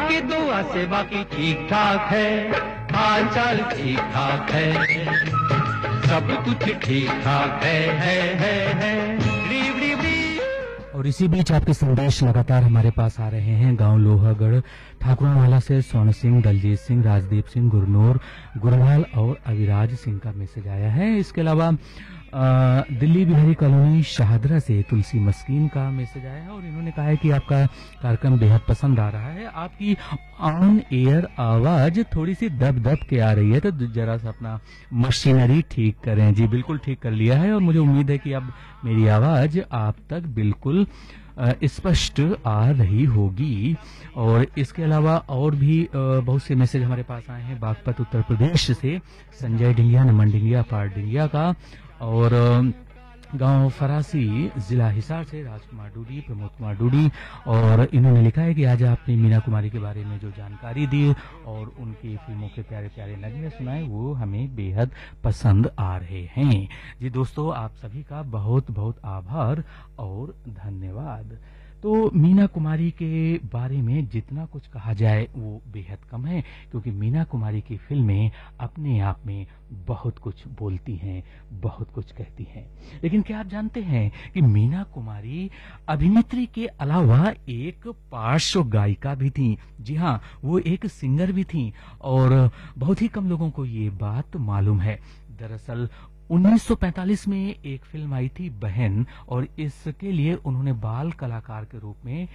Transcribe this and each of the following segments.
की दुआ से बाकी ठीक ठाक है, हाल चाल ठीक ठाक है, सब कुछ ठीक ठाक है। और इसी बीच आपके संदेश लगातार हमारे पास आ रहे हैं। गांव लोहागढ़ ठाकुरवाला से स्वर्ण सिंह, दलजीत सिंह, राजदीप सिंह, गुरनूर, गुरवाल और अविराज सिंह का मैसेज आया है। इसके अलावा दिल्ली बिहारी कॉलोनी शाहदरा से तुलसी मस्कीन का मैसेज आया है और इन्होंने कहा है कि आपका कार्यक्रम बेहद पसंद आ रहा है। आपकी ऑन एयर आवाज थोड़ी सी दब दब के आ रही है, तो जरा सा अपना मशीनरी ठीक करें। जी बिल्कुल ठीक कर लिया है और मुझे उम्मीद है कि अब मेरी आवाज आप तक बिल्कुल स्पष्ट आ रही होगी। और इसके अलावा और भी बहुत से मैसेज हमारे पास आए हैं। बागपत उत्तर प्रदेश से संजय डिंगिया, नमन डिंगिया, पार डिंगिया का, और गांव फरासी जिला हिसार से राजकुमार डूडी, प्रमोद कुमार डूडी, और इन्होंने लिखा है कि आज आपने मीना कुमारी के बारे में जो जानकारी दी और उनकी फिल्मों के प्यारे प्यारे नगमे सुनाए वो हमें बेहद पसंद आ रहे हैं। जी दोस्तों, आप सभी का बहुत बहुत आभार और धन्यवाद। तो मीना कुमारी के बारे में जितना कुछ कहा जाए वो बेहद कम है, क्योंकि मीना कुमारी की फिल्में अपने आप में बहुत कुछ बोलती हैं, बहुत कुछ कहती हैं। लेकिन क्या आप जानते हैं कि मीना कुमारी अभिनेत्री के अलावा एक पार्श्व गायिका भी थी। जी हाँ, वो एक सिंगर भी थी और बहुत ही कम लोगों को ये बात मालूम है। दरअसल 1945 में एक फिल्म आई थी बहन, और इसके लिए उन्होंने बाल कलाकार के रूप में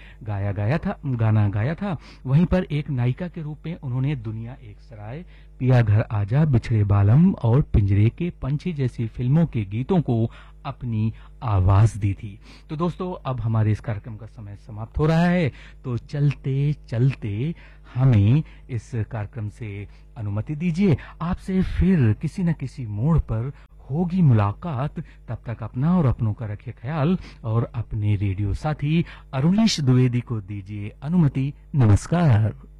गाना गाया था। वहीं पर एक नायिका के रूप में उन्होंने दुनिया एक सराय, पिया घर आजा, बिछड़े बालम और पिंजरे के पंछी जैसी फिल्मों के गीतों को अपनी आवाज दी थी। तो दोस्तों, अब हमारे इस कार्यक्रम का समय समाप्त हो रहा है, तो चलते चलते हमें इस कार्यक्रम से अनुमति दीजिए। आपसे फिर किसी न किसी मोड़ पर होगी मुलाकात। तब तक अपना और अपनों का रखिए ख्याल और अपने रेडियो साथी अरुणेश द्विवेदी को दीजिए अनुमति। नमस्कार।